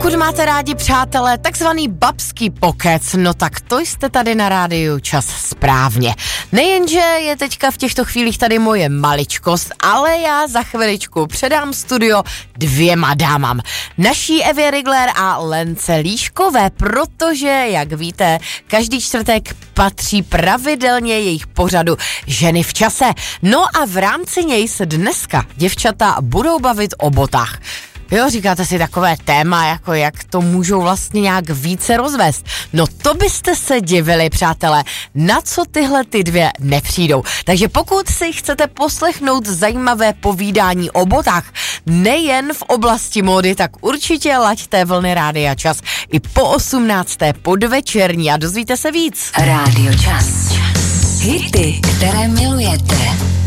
Pokud máte rádi, přátelé, takzvaný babský pokec, no tak to jste tady na rádiu Čas správně. Nejenže je teďka v těchto chvílích tady moje maličkost, ale já za chviličku předám studio dvěma dámám. Naší Evě Rigler a Lence Líškové, protože, jak víte, každý čtvrtek patří pravidelně jejich pořadu Ženy v čase. No a v rámci něj se dneska děvčata budou bavit o botách. Jo, říkáte si takové téma, jako jak to můžou vlastně nějak více rozvést. No to byste se divili, přátelé, na co tyhle ty dvě nepřijdou. Takže pokud si chcete poslechnout zajímavé povídání o botách, nejen v oblasti módy, tak určitě laďte vlny Rádia Čas i po 18. podvečerní a dozvíte se víc. Rádio Čas. Hity, které milujete.